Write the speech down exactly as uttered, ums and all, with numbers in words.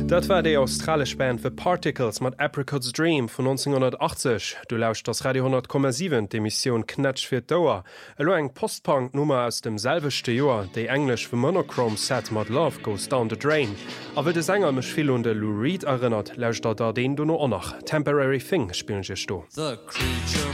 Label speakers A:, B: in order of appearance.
A: Dat war déi australisch Band The Particles mat Apricot's Dream vun neunzehnhundertachtzig. Du lauscht das Radio hundert Komma sieben d'Emissionioun Knetsch fir d'Dauer. Elo eng Postpunk-Nummer aus dem selwechte Joer, déi englisch vu Monochrome Set mat Love Goes Down the Drain. Awer de Sänger mech vill hun de Lou Reed erinnert, lauscht dat da den du no onnach. Temporary Thing spielen sech do.